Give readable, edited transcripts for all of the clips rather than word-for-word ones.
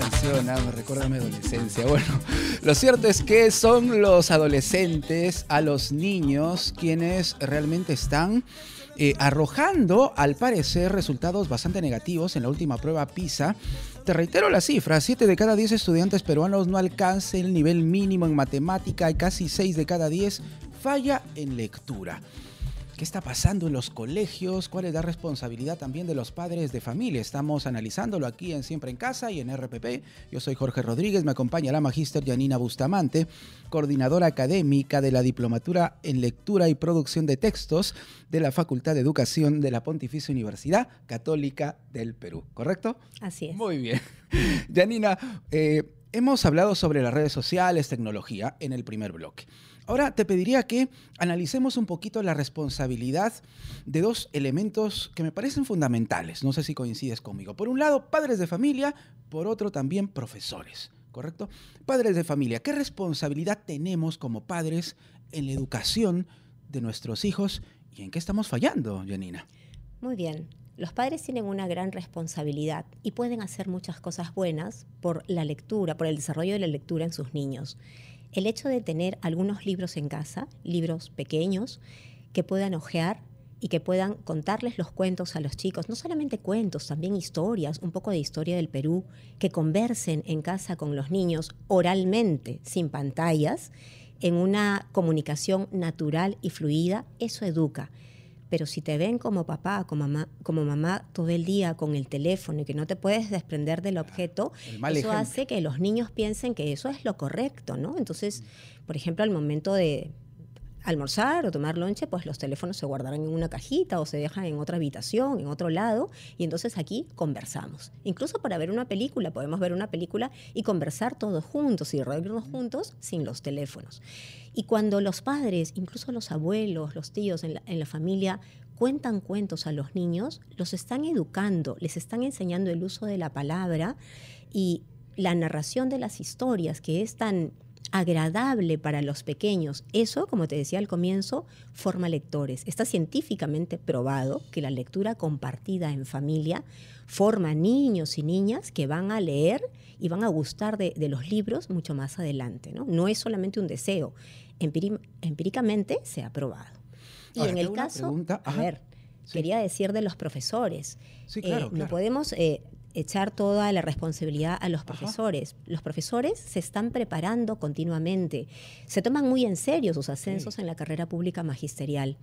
canción, me recuerda a mi adolescencia. Bueno, lo cierto es que son los adolescentes, a los niños, quienes realmente están arrojando, al parecer, resultados bastante negativos en la última prueba PISA. Te reitero la cifra: 7 de cada 10 estudiantes peruanos no alcanzan el nivel mínimo en matemática y casi 6 de cada 10 falla en lectura. ¿Qué está pasando en los colegios? ¿Cuál es la responsabilidad también de los padres de familia? Estamos analizándolo aquí en Siempre en Casa y en RPP. Yo soy Jorge Rodríguez, me acompaña la magíster Yanina Bustamante, coordinadora académica de la Diplomatura en Lectura y Producción de Textos de la Facultad de Educación de la Pontificia Universidad Católica del Perú. ¿Correcto? Así es. Muy bien. Yanina, hemos hablado sobre las redes sociales, tecnología en el primer bloque. Ahora te pediría que analicemos un poquito la responsabilidad de dos elementos que me parecen fundamentales. No sé si coincides conmigo. Por un lado, padres de familia, por otro también profesores, ¿correcto? Padres de familia, ¿qué responsabilidad tenemos como padres en la educación de nuestros hijos y en qué estamos fallando, Yanina? Muy bien. Los padres tienen una gran responsabilidad y pueden hacer muchas cosas buenas por la lectura, por el desarrollo de la lectura en sus niños. El hecho de tener algunos libros en casa, libros pequeños, que puedan hojear y que puedan contarles los cuentos a los chicos, no solamente cuentos, también historias, un poco de historia del Perú, que conversen en casa con los niños oralmente, sin pantallas, en una comunicación natural y fluida, eso educa. Pero si te ven como papá, como mamá todo el día con el teléfono y que no te puedes desprender del objeto, eso hace que los niños piensen que eso es lo correcto, ¿no? Entonces, por ejemplo, al momento de almorzar o tomar lonche, pues los teléfonos se guardarán en una cajita o se dejan en otra habitación, en otro lado, y entonces aquí conversamos. Incluso para ver una película, podemos ver una película y conversar todos juntos y reírnos juntos sin los teléfonos. Y cuando los padres, incluso los abuelos, los tíos en la familia, cuentan cuentos a los niños, los están educando, les están enseñando el uso de la palabra y la narración de las historias, que es tan agradable para los pequeños. Eso, como te decía al comienzo, forma lectores. Está científicamente probado que la lectura compartida en familia forma niños y niñas que van a leer y van a gustar de los libros mucho más adelante, ¿no? No es solamente un deseo. Empíricamente se ha probado. Y ahora, en el caso, quería decir de los profesores. Sí, claro. No podemos echar toda la responsabilidad a los profesores. Los profesores se están preparando continuamente, se toman muy en serio sus ascensos en la carrera pública magisterial.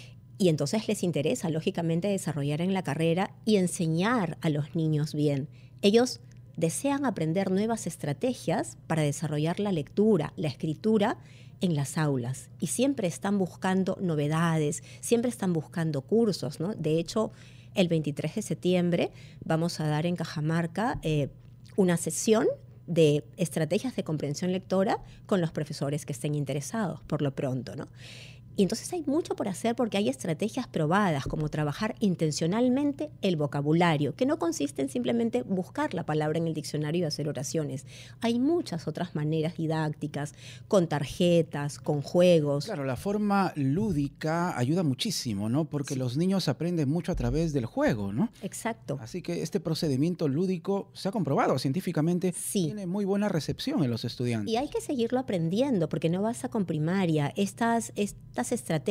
Y entonces les interesa, lógicamente, desarrollar en la carrera y enseñar a los niños bien. Ellos desean aprender nuevas estrategias para desarrollar la lectura, la escritura en las aulas. Y siempre están buscando novedades, siempre están buscando cursos, ¿no? De hecho, el 23 de septiembre vamos a dar en Cajamarca una sesión de estrategias de comprensión lectora con los profesores que estén interesados, por lo pronto, ¿no? Y entonces hay mucho por hacer porque hay estrategias probadas, como trabajar intencionalmente el vocabulario, que no consiste en simplemente buscar la palabra en el diccionario y hacer oraciones. Hay muchas otras maneras didácticas, con tarjetas, con juegos. Claro, la forma lúdica ayuda muchísimo, ¿no? Porque los niños aprenden mucho a través del juego, ¿no? Exacto. Así que este procedimiento lúdico se ha comprobado científicamente, tiene muy buena recepción en los estudiantes. Y hay que seguirlo aprendiendo porque no basta con primaria. Estas estrategias